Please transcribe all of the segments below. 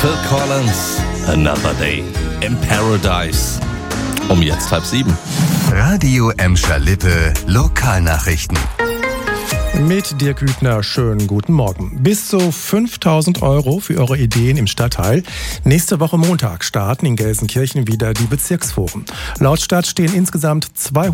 Phil Collins, Another Day in Paradise. Jetzt 6:30. Radio Emscher Lippe, Lokalnachrichten. Mit Dirk Hübner, schönen guten Morgen. Bis zu 5.000 € für eure Ideen im Stadtteil. Nächste Woche Montag starten in Gelsenkirchen wieder die Bezirksforen. Laut Stadt stehen insgesamt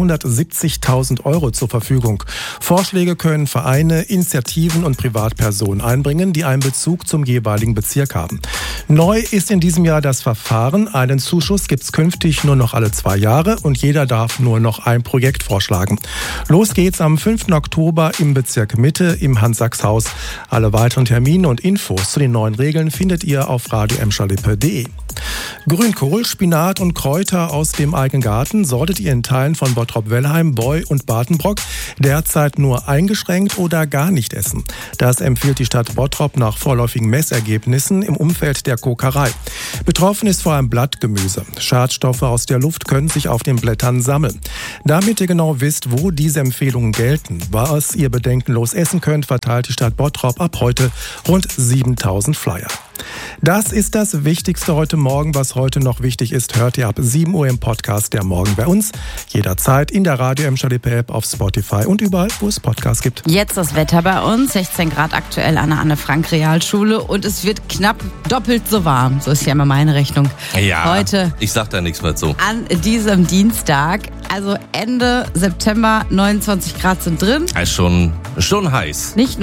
270.000 € zur Verfügung. Vorschläge können Vereine, Initiativen und Privatpersonen einbringen, die einen Bezug zum jeweiligen Bezirk haben. Neu ist in diesem Jahr das Verfahren. Einen Zuschuss gibt es künftig nur noch alle 2 Jahre und jeder darf nur noch ein Projekt vorschlagen. Los geht's am 5. Oktober im Bezirk Mitte im Hans-Sachs-Haus. Alle weiteren Termine und Infos zu den neuen Regeln findet ihr auf radioemscherlippe.de. Grünkohl, Spinat und Kräuter aus dem eigenen Garten solltet ihr in Teilen von Bottrop-Wellheim, Boy und Bartenbrock derzeit nur eingeschränkt oder gar nicht essen. Das empfiehlt die Stadt Bottrop nach vorläufigen Messergebnissen im Umfeld der Kokerei. Betroffen ist vor allem Blattgemüse. Schadstoffe aus der Luft können sich auf den Blättern sammeln. Damit ihr genau wisst, wo diese Empfehlungen gelten, was ihr bedenkenlos essen könnt, verteilt die Stadt Bottrop ab heute rund 7.000 Flyer. Das ist das Wichtigste heute Morgen. Was heute noch wichtig ist, hört ihr ab 7 Uhr im Podcast der Morgen bei uns. Jederzeit in der Radio Emscher Lippe App, auf Spotify und überall, wo es Podcasts gibt. Jetzt das Wetter bei uns. 16 Grad aktuell an der Anne-Frank-Realschule und es wird knapp doppelt so warm. So ist ja immer meine Rechnung. Ja, heute ich sag da nichts mehr zu. An diesem Dienstag, also Ende September, 29 Grad sind drin. Schon heiß. Nicht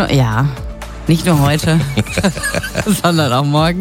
nur heute, sondern auch morgen.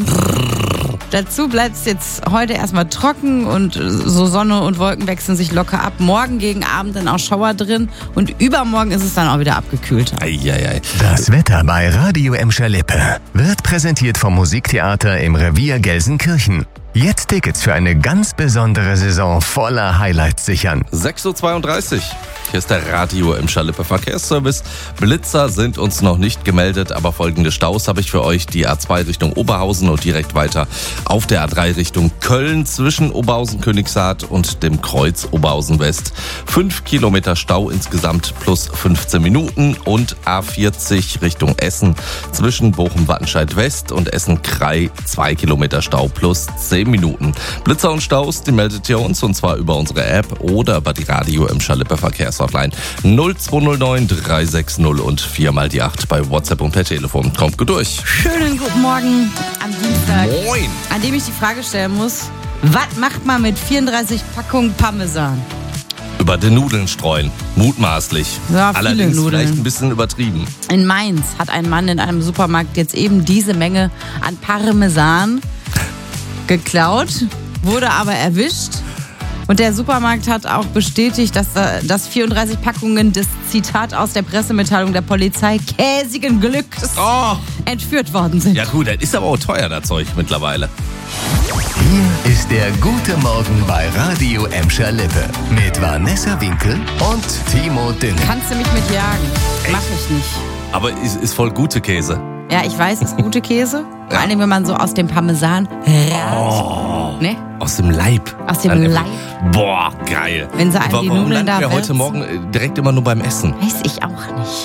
Dazu bleibt es jetzt heute erstmal trocken und so Sonne und Wolken wechseln sich locker ab. Morgen gegen Abend dann auch Schauer drin und übermorgen ist es dann auch wieder abgekühlt. Eieiei. Das Wetter bei Radio Emscher Lippe wird präsentiert vom Musiktheater im Revier Gelsenkirchen. Jetzt Tickets für eine ganz besondere Saison voller Highlights sichern. 6:32 Uhr. Hier ist der Radio Emscher Lippe Verkehrsservice. Blitzer sind uns noch nicht gemeldet, aber folgende Staus habe ich für euch. Die A2 Richtung Oberhausen und direkt weiter auf der A3 Richtung Köln zwischen Oberhausen-Königshardt und dem Kreuz Oberhausen West. 5 Kilometer Stau insgesamt plus 15 Minuten und A40 Richtung Essen zwischen Bochum-Wattenscheid West und Essen-Krei 2 Kilometer Stau plus 10 Minuten. Blitzer und Staus, die meldet ihr uns und zwar über unsere App oder über die Radio Emscher Lippe Verkehrshotline 0209 360 und 4x8 bei WhatsApp und per Telefon. Kommt gut durch. Schönen guten Morgen am Dienstag. Moin. An dem ich die Frage stellen muss, was macht man mit 34 Packungen Parmesan? Über den Nudeln streuen. Mutmaßlich. Ja, viele Allerdings Nudeln. vielleicht ein bisschen übertrieben. In Mainz hat ein Mann in einem Supermarkt jetzt eben diese Menge an Parmesan geklaut, wurde aber erwischt. Und der Supermarkt hat auch bestätigt, dass 34 Packungen des Zitat aus der Pressemitteilung der Polizei käsigen Glücks entführt worden sind. Ja gut, das ist aber auch teuer, das Zeug mittlerweile. Hier ist der gute Morgen bei Radio Emscher Lippe mit Vanessa Winkel und Timo Dünne. Kannst du mich mit jagen? Mach ich nicht. Aber ist voll gute Käse. Ja, ich weiß, es ist gute Käse. Vor allem, wenn man so aus dem Parmesan ne? Aus dem Leib. Aus dem Leib. Boah, geil. Wenn sie einem die Warum Nudeln landen da wir heute wälzen? Morgen direkt immer nur beim Essen? Weiß ich auch nicht.